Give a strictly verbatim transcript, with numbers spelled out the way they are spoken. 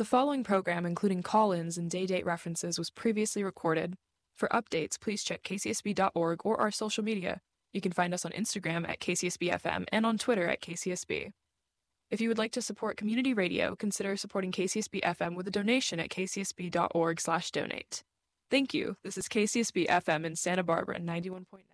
The following program, including call-ins and day-date references, was previously recorded. For updates, please check k c s b dot org or our social media. You can find us on Instagram at K C S B F M and on Twitter at K C S B. If you would like to support community radio, consider supporting K C S B F M with a donation at k c s b dot org slash donate. Thank you. This is K C S B F M in Santa Barbara, ninety-one point nine.